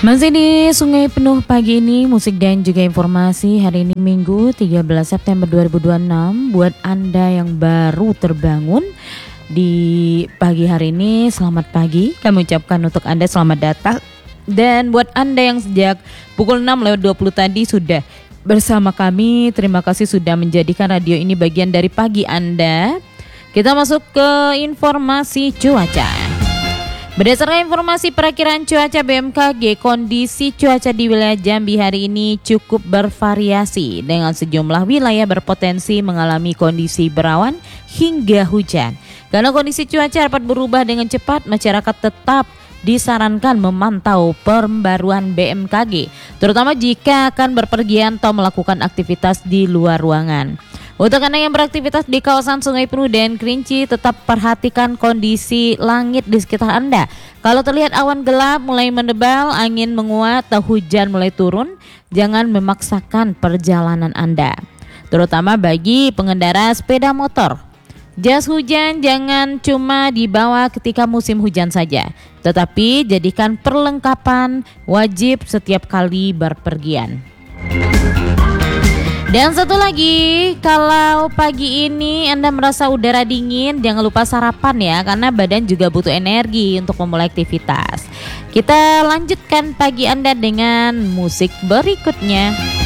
Masih di Sungai Penuh pagi ini, musik dan juga informasi. Hari ini Minggu 13 September 2026. Buat Anda yang baru terbangun di pagi hari ini, selamat pagi. Kami ucapkan untuk Anda selamat datang. Dan buat Anda yang sejak pukul 6:20 tadi sudah bersama kami, terima kasih sudah menjadikan radio ini bagian dari pagi Anda. Kita masuk ke informasi cuaca. Berdasarkan informasi perakiraan cuaca BMKG, kondisi cuaca di wilayah Jambi hari ini cukup bervariasi dengan sejumlah wilayah berpotensi mengalami kondisi berawan hingga hujan. Karena kondisi cuaca dapat berubah dengan cepat, masyarakat tetap disarankan memantau pembaruan BMKG, terutama jika akan berpergian atau melakukan aktivitas di luar ruangan. Untuk Anda yang beraktivitas di kawasan Sungai Penuh dan Kerinci, tetap perhatikan kondisi langit di sekitar Anda. Kalau terlihat awan gelap mulai mendebal, angin menguat atau hujan mulai turun, jangan memaksakan perjalanan Anda. Terutama bagi pengendara sepeda motor. Jas hujan jangan cuma dibawa ketika musim hujan saja, tetapi jadikan perlengkapan wajib setiap kali berpergian. Dan satu lagi, kalau pagi ini Anda merasa udara dingin, jangan lupa sarapan ya, karena badan juga butuh energi untuk memulai aktivitas. Kita lanjutkan pagi Anda dengan musik berikutnya.